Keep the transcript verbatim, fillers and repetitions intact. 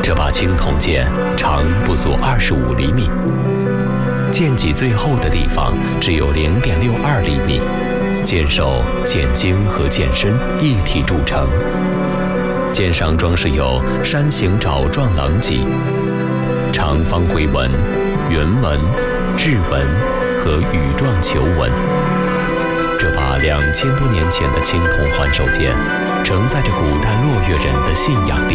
这把青铜剑长不足二十五厘米，剑脊最厚的地方只有零点六二厘米，剑首、剑茎和剑身一体铸成。剑上装饰有山形爪状狼脊、长方回纹、圆纹、雉纹和羽状球纹。这把两千多年前的青铜环手剑，承载着古代落月人的信仰力